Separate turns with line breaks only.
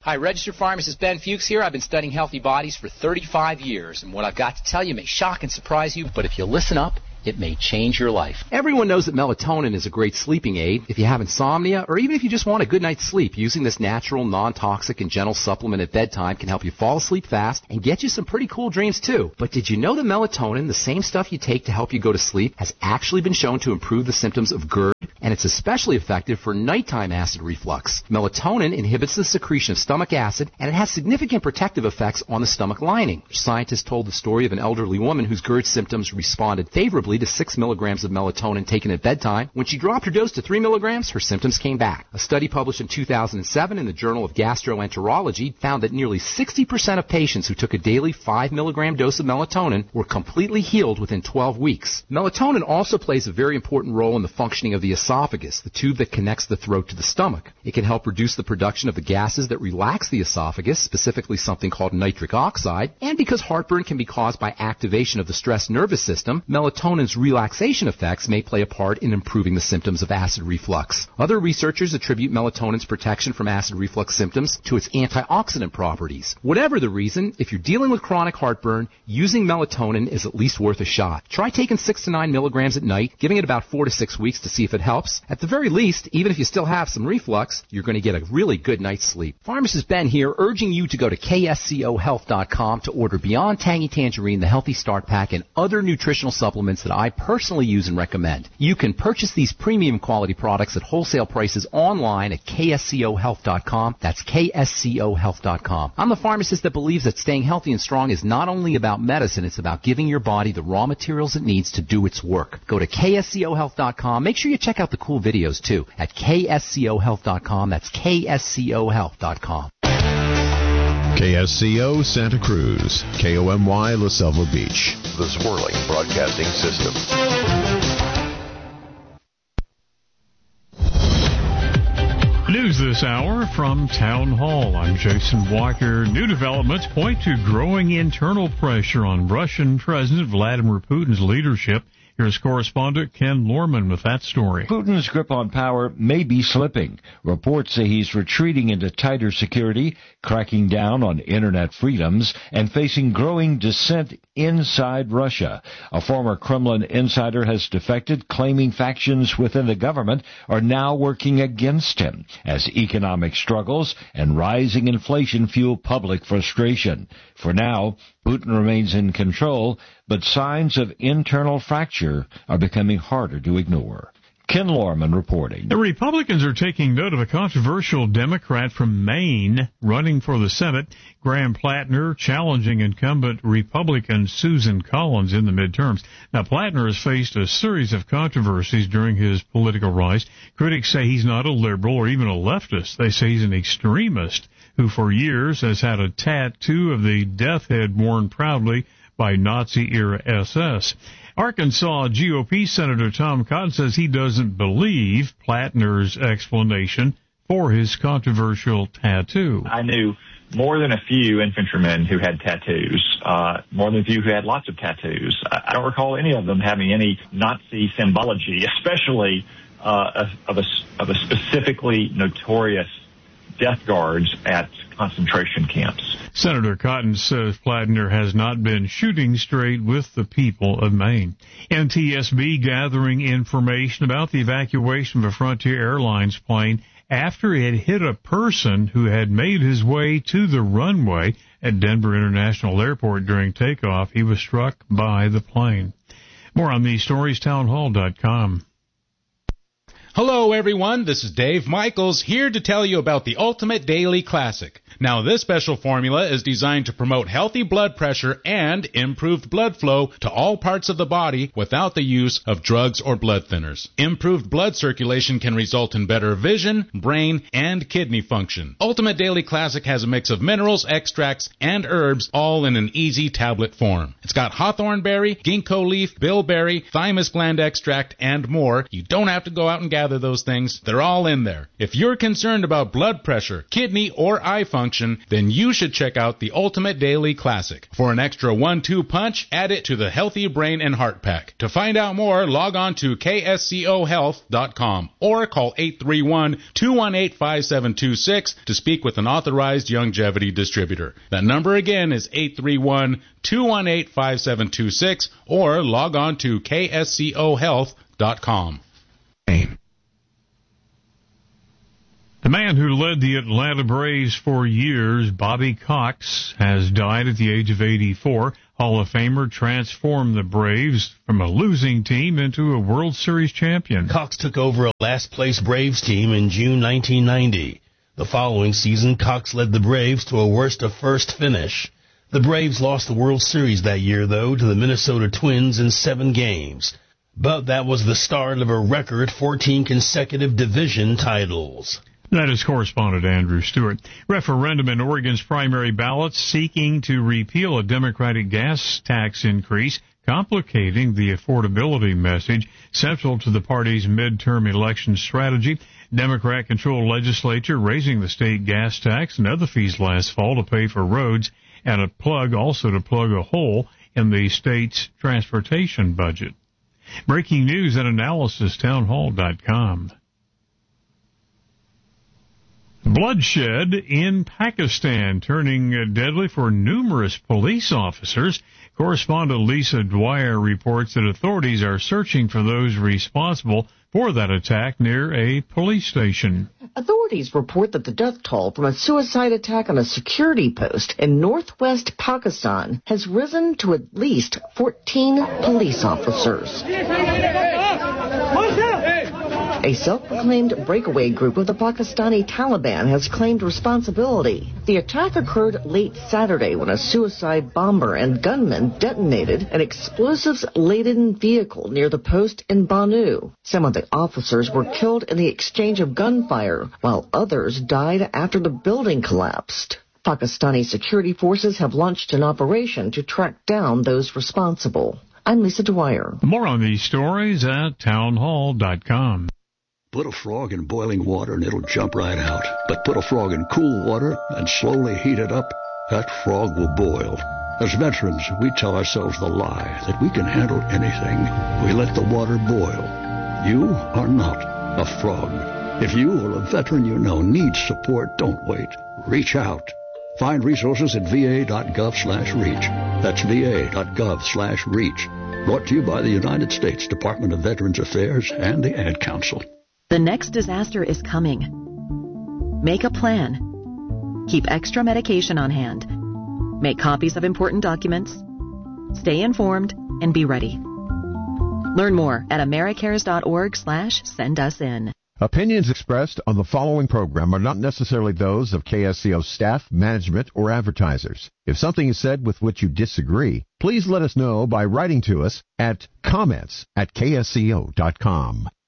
Hi, registered pharmacist Ben Fuchs here. I've been studying healthy bodies for 35 years, and what I've got to tell you may shock and surprise you, but if you listen up, it may change your life. Everyone knows that melatonin is a great sleeping aid. If you have insomnia, or even if you just want a good night's sleep, using this natural, non-toxic, and gentle supplement at bedtime can help you fall asleep fast and get you some pretty cool dreams too. But did you know that melatonin, the same stuff you take to help you go to sleep, has actually been shown to improve the symptoms of GERD? And it's especially effective for nighttime acid reflux. Melatonin inhibits the secretion of stomach acid, and it has significant protective effects on the stomach lining. Scientists told the story of an elderly woman whose GERD symptoms responded favorably to 6 milligrams of melatonin taken at bedtime. When she dropped her dose to 3 milligrams, her symptoms came back. A study published in 2007 in the Journal of Gastroenterology found that nearly 60% of patients who took a daily 5 milligram dose of melatonin were completely healed within 12 weeks. Melatonin also plays a very important role in the functioning of the esophagus, the tube that connects the throat to the stomach. It can help reduce the production of the gases that relax the esophagus, specifically something called nitric oxide. And because heartburn can be caused by activation of the stress nervous system, melatonin's relaxation effects may play a part in improving the symptoms of acid reflux. Other researchers attribute melatonin's protection from acid reflux symptoms to its antioxidant properties. Whatever the reason, if you're dealing with chronic heartburn, using melatonin is at least worth a shot. Try taking 6 to 9 milligrams at night, giving it about 4 to 6 weeks to see if it helps. At the very least, even if you still have some reflux, you're going to get a really good night's sleep. Pharmacist Ben here, urging you to go to kscohealth.com to order Beyond Tangy Tangerine, the Healthy Start Pack, and other nutritional supplements that I personally use and recommend. You can purchase these premium quality products at wholesale prices online at kscohealth.com. That's kscohealth.com. I'm the pharmacist that believes that staying healthy and strong is not only about medicine, it's about giving your body the raw materials it needs to do its work. Go to kscohealth.com. Make sure you check out the cool videos too at kscohealth.com. That's kscohealth.com.
KSCO Santa Cruz, KOMY La Selva Beach,
the Swirling Broadcasting System.
News this hour from Town Hall. I'm Jason Walker. New developments point to growing internal pressure on Russian President Vladimir Putin's leadership. Here's correspondent Ken Lorman with that story.
Putin's grip on power may be slipping. Reports say he's retreating into tighter security, cracking down on internet freedoms, and facing growing dissent inside Russia. A former Kremlin insider has defected, claiming factions within the government are now working against him as economic struggles and rising inflation fuel public frustration. For now, Putin remains in control, but signs of internal fracture are becoming harder to ignore. Ken Lorman reporting.
The Republicans are taking note of a controversial Democrat from Maine running for the Senate, Graham Plattner, challenging incumbent Republican Susan Collins in the midterms. Now, Plattner has faced a series of controversies during his political rise. Critics say he's not a liberal or even a leftist. They say he's an extremist who for years has had a tattoo of the death head worn proudly by Nazi-era SS. Arkansas GOP Senator Tom Cotton says he doesn't believe Plattner's explanation for his controversial tattoo.
I knew more than a few infantrymen who had tattoos, more than a few who had lots of tattoos. I don't recall any of them having any Nazi symbology, especially of a specifically notorious death guards at concentration camps.
Senator Cotton says Plattner has not been shooting straight with the people of Maine. NTSB gathering information about the evacuation of a Frontier Airlines plane after it hit a person who had made his way to the runway at Denver International Airport during takeoff. He was struck by the plane. More on these stories, townhall.com.
Hello, everyone. This is Dave Michaels here to tell you about the Ultimate Daily Classic. Now, this special formula is designed to promote healthy blood pressure and improved blood flow to all parts of the body without the use of drugs or blood thinners. Improved blood circulation can result in better vision, brain, and kidney function. Ultimate Daily Classic has a mix of minerals, extracts, and herbs, all in an easy tablet form. It's got hawthorn berry, ginkgo leaf, bilberry, thymus gland extract, and more. You don't have to go out and gather those things. They're all in there. If you're concerned about blood pressure, kidney, or eye function, function, then you should check out the Ultimate Daily Classic. For an extra 1-2 punch, add it to the Healthy Brain and Heart Pack. To find out more, log on to kscohealth.com or call 831-218-5726 to speak with an authorized longevity distributor. That number again is 831-218-5726 or log on to kscohealth.com.
The man who led the Atlanta Braves for years, Bobby Cox, has died at the age of 84. Hall of Famer transformed the Braves from a losing team into a World Series champion.
Cox took over a last-place Braves team in June 1990. The following season, Cox led the Braves to a worst-of-first finish. The Braves lost the World Series that year, though, to the Minnesota Twins in 7 games. But that was the start of a record 14 consecutive division titles.
That is correspondent Andrew Stewart. Referendum in Oregon's primary ballots seeking to repeal a Democratic gas tax increase, complicating the affordability message central to the party's midterm election strategy. Democrat-controlled legislature raising the state gas tax and other fees last fall to pay for roads and to plug a hole in the state's transportation budget. Breaking news and analysis, townhall.com. Bloodshed in Pakistan turning deadly for numerous police officers. Correspondent Lisa Dwyer reports that authorities are searching for those responsible for that attack near a police station.
Authorities report that the death toll from a suicide attack on a security post in northwest Pakistan has risen to at least 14 police officers. A self-proclaimed breakaway group of the Pakistani Taliban has claimed responsibility. The attack occurred late Saturday when a suicide bomber and gunman detonated an explosives-laden vehicle near the post in Banu. Some of the officers were killed in the exchange of gunfire, while others died after the building collapsed. Pakistani security forces have launched an operation to track down those responsible. I'm Lisa Dwyer.
More on these stories at townhall.com.
Put a frog in boiling water and it'll jump right out. But put a frog in cool water and slowly heat it up, that frog will boil. As veterans, we tell ourselves the lie that we can handle anything. We let the water boil. You are not a frog. If you or a veteran you know needs support, don't wait. Reach out. Find resources at va.gov/reach. That's va.gov/reach. Brought to you by the United States Department of Veterans Affairs and the Ad Council.
The next disaster is coming. Make a plan. Keep extra medication on hand. Make copies of important documents. Stay informed and be ready. Learn more at americares.org/send-us-in.
Opinions expressed on the following program are not necessarily those of KSCO staff, management, or advertisers. If something is said with which you disagree, please let us know by writing to us at comments@ksco.com.